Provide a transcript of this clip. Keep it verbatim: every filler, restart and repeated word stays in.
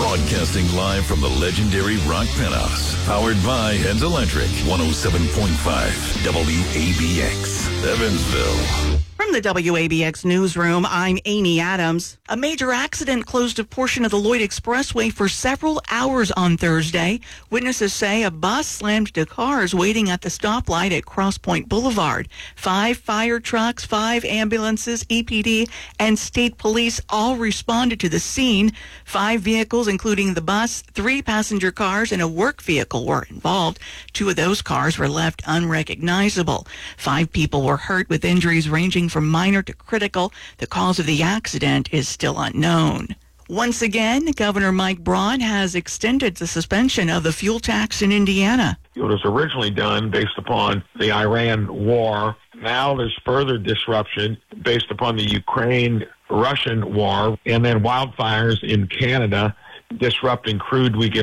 Broadcasting live from the legendary Rock Penthouse. Powered by Hens Electric. one oh seven point five W A B X, Evansville. From the W A B X newsroom, I'm Amy Adams. A major accident closed a portion of the Lloyd Expressway for several hours on Thursday. Witnesses say a bus slammed into cars waiting at the stoplight at Cross Point Boulevard. Five fire trucks, five ambulances, E P D, and state police all responded to the scene. Five vehicles, including the bus, three passenger cars, and a work vehicle were involved. Two of those cars were left unrecognizable. Five people were hurt with injuries ranging from minor to critical. The cause of the accident is still unknown. Once again, Governor Mike Braun has extended the suspension of the fuel tax in Indiana. It was originally done based upon the Iran war. Now there's further disruption based upon the Ukraine-Russian war, and then wildfires in Canada disrupting crude we get